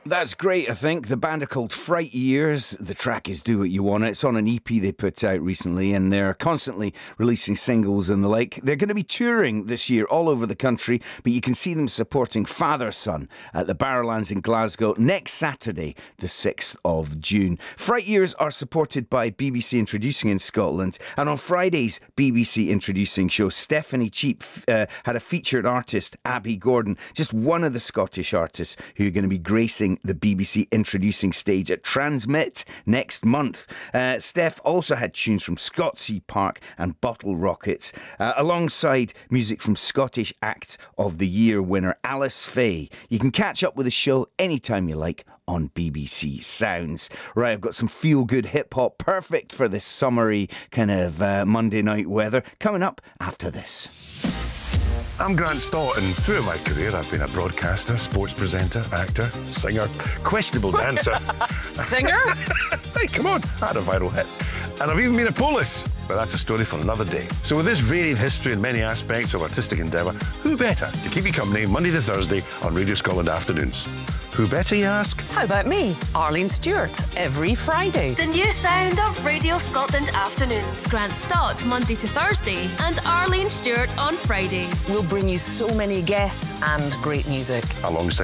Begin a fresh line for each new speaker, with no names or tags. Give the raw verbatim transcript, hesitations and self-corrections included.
That's great, I think. The band are called Fright Years. The track is Do What You Want. It's on an E P they put out recently, and they're constantly releasing singles and the like. They're going to be touring this year all over the country, but you can see them supporting Father Son at the Barrowlands in Glasgow next Saturday, the sixth of June. Fright Years are supported by B B C Introducing in Scotland, and on Friday's B B C Introducing show, Stephanie Cheap uh, had a featured artist, Abby Gordon, just one of the Scottish artists who are going to be gracing the B B C Introducing stage at Transmit next month. Uh, Steph also had tunes from Scotsea Park and Bottle Rockets, uh, alongside music from Scottish Act of the Year winner Alice Faye. You can catch up with the show anytime you like on B B C Sounds. Right, I've got some feel-good hip-hop, perfect for this summery kind of uh, Monday night weather, coming up after this.
I'm Grant Stott, and throughout my career I've been a broadcaster, sports presenter, actor, singer, questionable dancer.
Singer?
Hey, come on, I had a viral hit. And I've even been a police, but that's a story for another day. So with this varied history and many aspects of artistic endeavour, who better to keep you company Monday to Thursday on Radio Scotland Afternoons? Who better, you ask?
How about me, Arlene Stewart, every Friday?
The new sound of Radio Scotland Afternoons. Grant Stott, Monday to Thursday, and Arlene Stewart on Fridays.
We'll bring you so many guests and great music.
Alongside